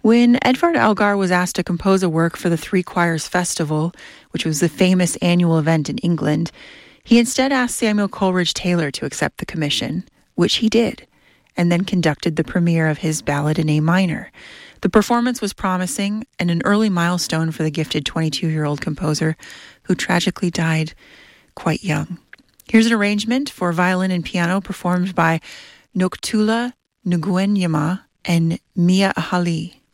When Edvard Elgar was asked to compose a work for the Three Choirs Festival, which was the famous annual event in England, he instead asked Samuel Coleridge Taylor to accept the commission, which he did, and then conducted the premiere of his ballad in A minor. The performance was promising and an early milestone for the gifted 22-year-old composer who tragically died quite young. Here's an arrangement for violin and piano performed by Noktula Nguyen Yama and Mia Ahali.